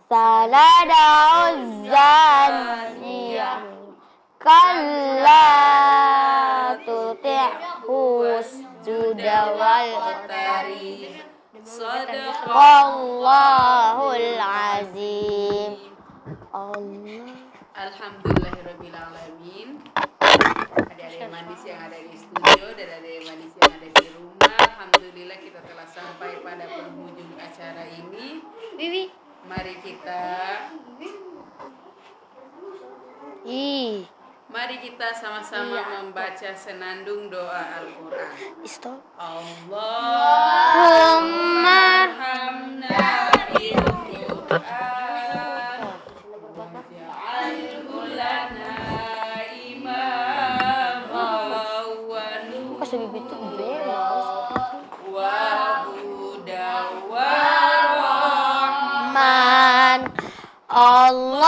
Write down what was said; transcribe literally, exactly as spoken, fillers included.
sanada'u zaniyah kalla tuti'hu wasjuda wal Qatari. Sadaqallahul azim. Allah. Alhamdulillahirabbil alamin. Adik-adik manis yang ada di studio dan adik manis yang ada di rumah, alhamdulillah kita telah sampai pada penghujung acara ini. Bibi. Mari kita Ih. Mari kita sama-sama Iya. membaca senandung doa Al-Quran. Stop. Allahumma hamna bil Qur'an waj'alhu lana imama wa nuran Kasih bibi tuh bebas. wa huda wa Man Allah